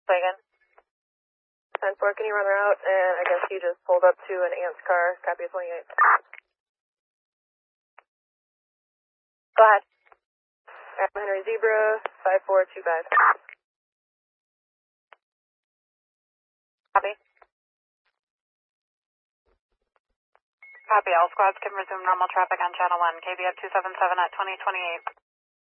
Say again. 10-4, can you run her out? And I guess you just pulled up to an ANTS car, copy 28. Go ahead. I'm Henry Zebra, 5425. Copy. Copy, all squads can resume normal traffic on channel 1, KBF 277 at 2028.